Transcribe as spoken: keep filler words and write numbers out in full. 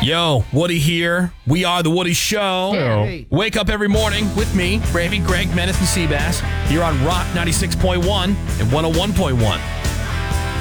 Yo, Woody here. We are The Woody Show. Hey. Wake up every morning with me, Gravy, Greg, Menace, and Seabass here on Rock ninety-six point one and one oh one point one.